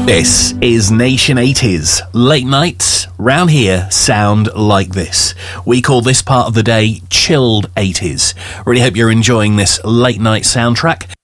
This is Nation 80s. Late nights round here sound like this. We call this part of the day chilled 80s. Really hope you're enjoying this late night soundtrack.